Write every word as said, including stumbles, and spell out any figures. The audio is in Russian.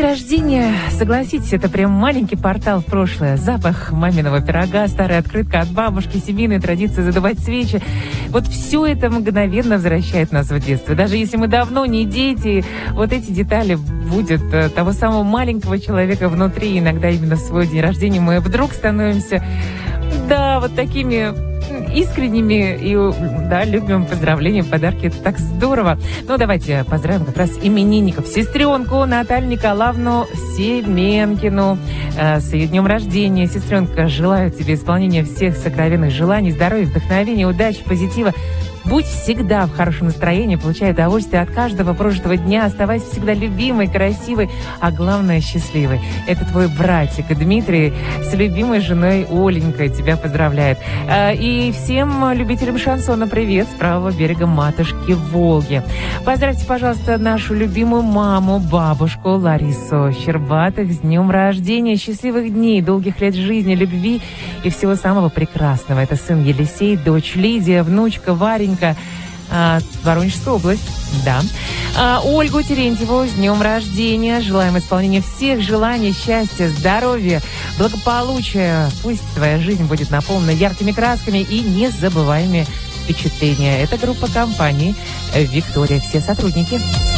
рождения, согласитесь, это прям маленький портал в прошлое. Запах маминого пирога, старая открытка от бабушки, семейные традиции задувать свечи. Вот все это мгновенно возвращает нас в детство. Даже если мы давно не дети, вот эти детали будут того самого маленького человека внутри. Иногда именно в свой день рождения мы вдруг становимся, да, вот такими искренними и, да, любим поздравления, подарки. Это так здорово. Ну, давайте поздравим как раз именинников. Сестренку Наталью Николаевну Семенкину э, с ее днем рождения. Сестренка, желаю тебе исполнения всех сокровенных желаний, здоровья, вдохновения, удачи, позитива. Будь всегда в хорошем настроении, получай удовольствие от каждого прожитого дня, оставайся всегда любимой, красивой, а главное, счастливой. Это твой братик Дмитрий с любимой женой Оленькой тебя поздравляет. И всем любителям шансона привет с правого берега матушки Волги. Поздравьте, пожалуйста, нашу любимую маму, бабушку Ларису Щербатых с днем рождения, счастливых дней, долгих лет жизни, любви и всего самого прекрасного. Это сын Елисей, дочь Лидия, внучка Варенька, А, Воронежская область, да. А, Ольгу Терентьеву с днем рождения. Желаем исполнения всех желаний, счастья, здоровья, благополучия. Пусть твоя жизнь будет наполнена яркими красками и незабываемыми впечатлениями. Это группа компании «Виктория». Все сотрудники.